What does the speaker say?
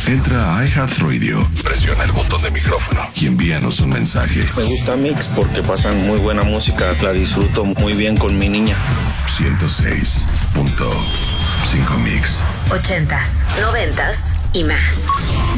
Entra a iHeartRadio, presiona el botón de micrófono y envíanos un mensaje. Me gusta Mix porque pasan muy buena música, la disfruto muy bien con mi niña. 106.5 Mix. 80s, 90s y más.